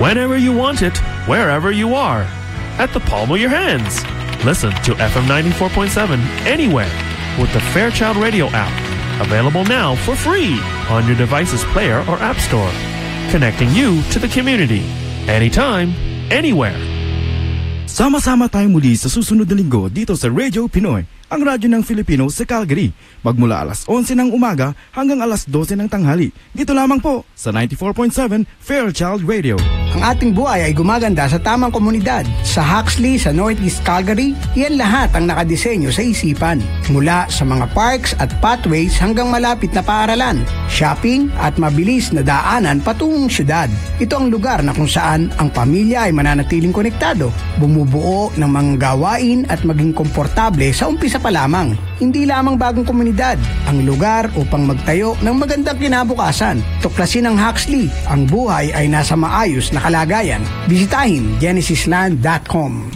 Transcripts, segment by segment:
whenever you want it, wherever you are, at the palm of your hands. Listen to FM 94.7 anywhere with the Fairchild Radio app. Available now for free on your device's player or app store. Connecting you to the community. Anytime, anywhere. Sama-sama tayo muli sa susunod na linggo dito sa Radio Pinoy, ang radyo ng Filipino sa Calgary. Magmula alas 11 ng umaga hanggang alas 12 ng tanghali. Dito lamang po sa 94.7 Fairchild Radio. Ang ating buhay ay gumaganda sa tamang komunidad. Sa Huxley, sa Northeast Calgary, yan lahat ang nakadisenyo sa isipan. Mula sa mga parks at pathways hanggang malapit na paaralan, shopping at mabilis na daanan patungong syudad. Ito ang lugar na kung saan ang pamilya ay mananatiling konektado, bumubuo ng mga gawain at maging komportable sa umpisa pa lamang. Hindi lamang bagong komunidad, ang lugar upang magtayo ng magandang kinabukasan. Tuklasin ang Huxley, ang buhay ay nasa maayos na kalagayan. Bisitahin genesisland.com.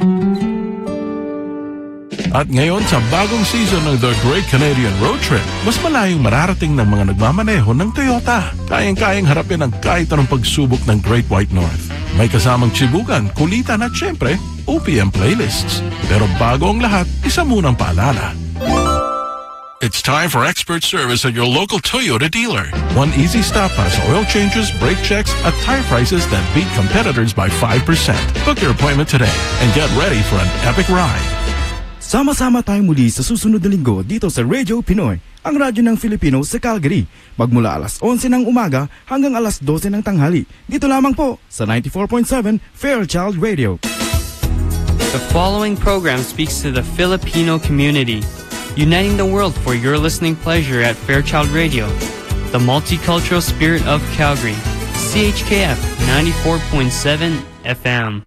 At ngayon sa bagong season ng The Great Canadian Road Trip, mas malayong mararating ng mga nagmamaneho ng Toyota. Kayang-kayang harapin ang kahit anong pagsubok ng Great White North. May kasamang chibugan, kulitan at syempre, OPM playlists. Pero bago ang lahat, isa munang paalala. It's time for expert service at your local Toyota dealer. One easy stop para sa oil changes, brake checks, at tire prices that beat competitors by 5%. Book your appointment today and get ready for an epic ride. Sama-sama tayo muli sa susunod na linggo dito sa Radio Pinoy, ang radyo ng Filipino sa Calgary. Magmula alas 11 ng umaga hanggang alas 12 ng tanghali. Dito lamang po sa 94.7 Fairchild Radio. The following program speaks to the Filipino community, uniting the world for your listening pleasure at Fairchild Radio, the multicultural spirit of Calgary, CHKF 94.7 FM.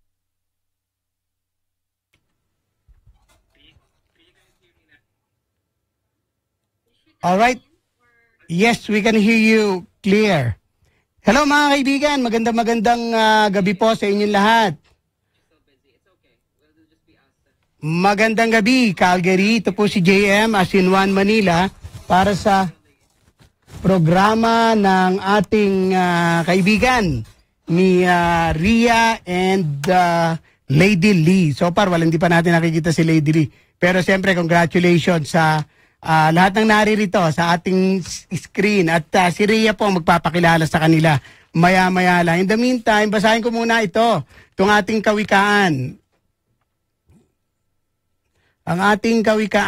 All right. Yes, we can hear you clear. Hello mga kaibigan, magandang gabi po sa inyong lahat. Magandang gabi, Calgary. Ito po si JM as in One Manila para sa programa ng ating kaibigan ni Ria and Lady Lee. So far, hindi pa natin nakikita si Lady Lee. Pero siyempre, congratulations sa lahat ng naririto sa ating screen. At si Ria po magpapakilala sa kanila maya-maya lang. In the meantime, basahin ko muna itong ating kawikaan. Ang ating kawikaan.